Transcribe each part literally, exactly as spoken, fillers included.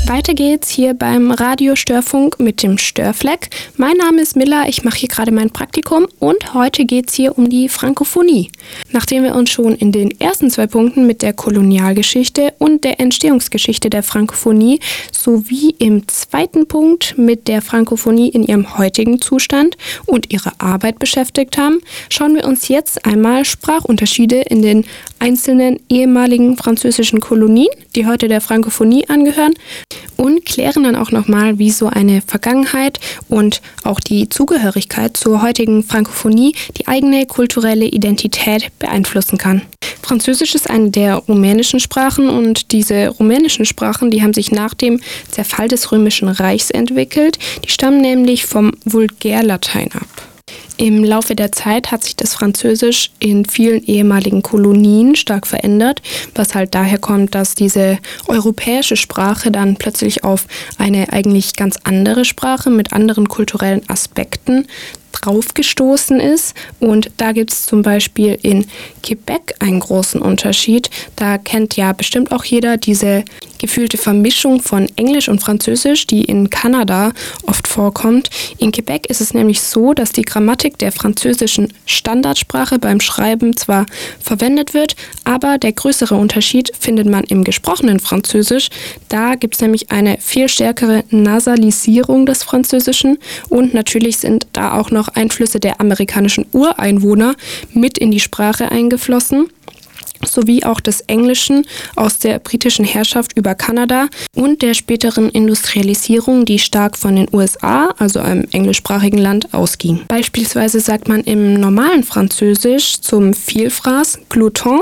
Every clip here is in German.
Weiter geht's hier beim Radiostörfunk mit dem Störfleck. Mein Name ist Milla, ich mache hier gerade mein Praktikum und heute geht's hier um die Frankophonie. Nachdem wir uns schon in den ersten zwei Punkten mit der Kolonialgeschichte und der Entstehungsgeschichte der Frankophonie sowie im zweiten Punkt mit der Frankophonie in ihrem heutigen Zustand und ihrer Arbeit beschäftigt haben, schauen wir uns jetzt einmal Sprachunterschiede in den einzelnen ehemaligen französischen Kolonien, die heute der Frankophonie angehören, und klären dann auch nochmal, wie so eine Vergangenheit und auch die Zugehörigkeit zur heutigen Frankophonie die eigene kulturelle Identität beeinflussen kann. Französisch ist eine der rumänischen Sprachen und diese rumänischen Sprachen, die haben sich nach dem Zerfall des Römischen Reichs entwickelt. Die stammen nämlich vom Vulgärlatein ab. Im Laufe der Zeit hat sich das Französisch in vielen ehemaligen Kolonien stark verändert, was halt daher kommt, dass diese europäische Sprache dann plötzlich auf eine eigentlich ganz andere Sprache mit anderen kulturellen Aspekten draufgestoßen ist. Und da gibt es zum Beispiel in Quebec einen großen Unterschied. Da kennt ja bestimmt auch jeder diese gefühlte Vermischung von Englisch und Französisch, die in Kanada oft vorkommt. In Quebec ist es nämlich so, dass die Grammatik der französischen Standardsprache beim Schreiben zwar verwendet wird, aber der größere Unterschied findet man im gesprochenen Französisch. Da gibt es nämlich eine viel stärkere Nasalisierung des Französischen und natürlich sind da auch noch Einflüsse der amerikanischen Ureinwohner mit in die Sprache eingeflossen, sowie auch des Englischen aus der britischen Herrschaft über Kanada und der späteren Industrialisierung, die stark von den U S A, also einem englischsprachigen Land, ausging. Beispielsweise sagt man im normalen Französisch zum Vielfraß Glouton.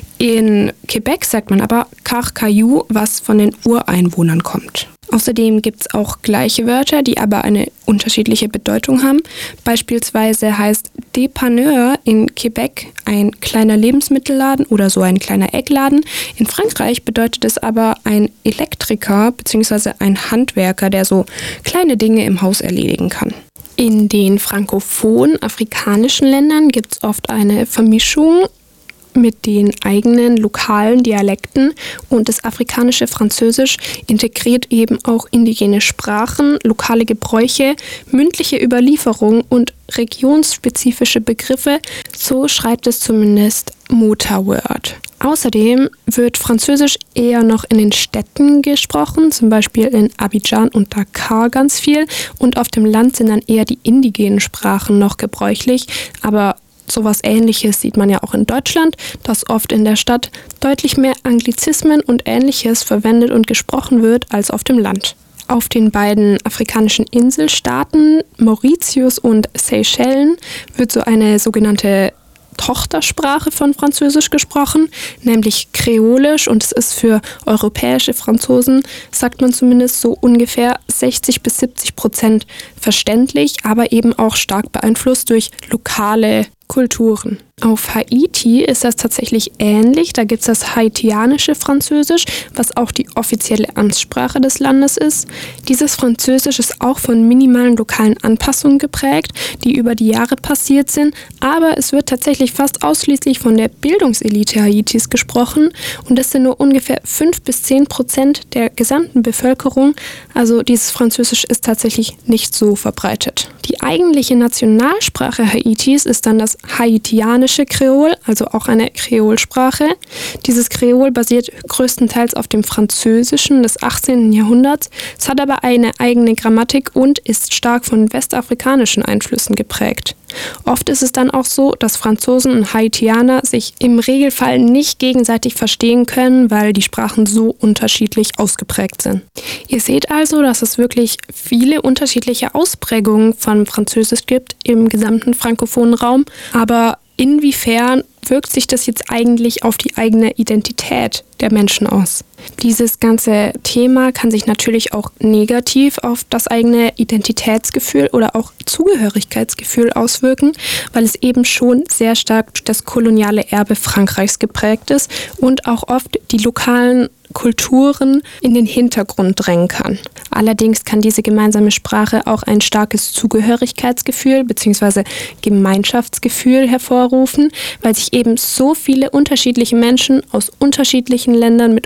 In Quebec sagt man aber Carcayou, was von den Ureinwohnern kommt. Außerdem gibt es auch gleiche Wörter, die aber eine unterschiedliche Bedeutung haben. Beispielsweise heißt Dépanneur in Quebec ein kleiner Lebensmittelladen oder so ein kleiner Eckladen. In Frankreich bedeutet es aber ein Elektriker bzw. ein Handwerker, der so kleine Dinge im Haus erledigen kann. In den frankophonen afrikanischen Ländern gibt es oft eine Vermischung mit den eigenen lokalen Dialekten und das afrikanische Französisch integriert eben auch indigene Sprachen, lokale Gebräuche, mündliche Überlieferung und regionsspezifische Begriffe, so schreibt es zumindest Motaword. Außerdem wird Französisch eher noch in den Städten gesprochen, zum Beispiel in Abidjan und Dakar ganz viel, und auf dem Land sind dann eher die indigenen Sprachen noch gebräuchlich, aber sowas Ähnliches sieht man ja auch in Deutschland, dass oft in der Stadt deutlich mehr Anglizismen und Ähnliches verwendet und gesprochen wird als auf dem Land. Auf den beiden afrikanischen Inselstaaten Mauritius und Seychellen wird so eine sogenannte Tochtersprache von Französisch gesprochen, nämlich Kreolisch, und es ist für europäische Franzosen, sagt man zumindest, so ungefähr sechzig bis siebzig Prozent verständlich, aber eben auch stark beeinflusst durch lokale Kulturen. Auf Haiti ist das tatsächlich ähnlich. Da gibt es das haitianische Französisch, was auch die offizielle Amtssprache des Landes ist. Dieses Französisch ist auch von minimalen lokalen Anpassungen geprägt, die über die Jahre passiert sind, aber es wird tatsächlich fast ausschließlich von der Bildungselite Haitis gesprochen und das sind nur ungefähr fünf bis zehn Prozent der gesamten Bevölkerung. Also dieses Französisch ist tatsächlich nicht so verbreitet. Die eigentliche Nationalsprache Haitis ist dann das haitianische Kreol, also auch eine Kreolsprache. Dieses Kreol basiert größtenteils auf dem Französischen des achtzehnten Jahrhunderts. Es hat aber eine eigene Grammatik und ist stark von westafrikanischen Einflüssen geprägt. Oft ist es dann auch so, dass Franzosen und Haitianer sich im Regelfall nicht gegenseitig verstehen können, weil die Sprachen so unterschiedlich ausgeprägt sind. Ihr seht also, dass es wirklich viele unterschiedliche Ausprägungen von Französisch gibt im gesamten frankophonen Raum, aber inwiefern wirkt sich das jetzt eigentlich auf die eigene Identität der Menschen aus? Dieses ganze Thema kann sich natürlich auch negativ auf das eigene Identitätsgefühl oder auch Zugehörigkeitsgefühl auswirken, weil es eben schon sehr stark durch das koloniale Erbe Frankreichs geprägt ist und auch oft die lokalen Kulturen in den Hintergrund drängen kann. Allerdings kann diese gemeinsame Sprache auch ein starkes Zugehörigkeitsgefühl bzw. Gemeinschaftsgefühl hervorrufen, weil sich eben so viele unterschiedliche Menschen aus unterschiedlichen Ländern mit unterschiedlichen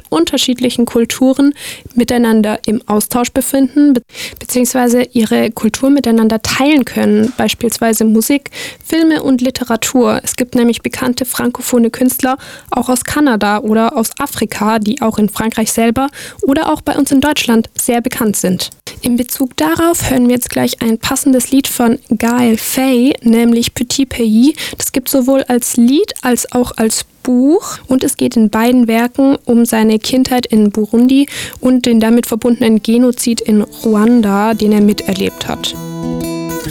unterschiedlichen Kulturen miteinander im Austausch befinden, be- beziehungsweise ihre Kultur miteinander teilen können, beispielsweise Musik, Filme und Literatur. Es gibt nämlich bekannte frankophone Künstler, auch aus Kanada oder aus Afrika, die auch in Frankreich selber oder auch bei uns in Deutschland sehr bekannt sind. In Bezug darauf hören wir jetzt gleich ein passendes Lied von Gaël Faye, nämlich Petit Pays. Das gibt es sowohl als Lied als auch als Buch und es geht in beiden Werken um seine Kindheit in Burundi und den damit verbundenen Genozid in Ruanda, den er miterlebt hat.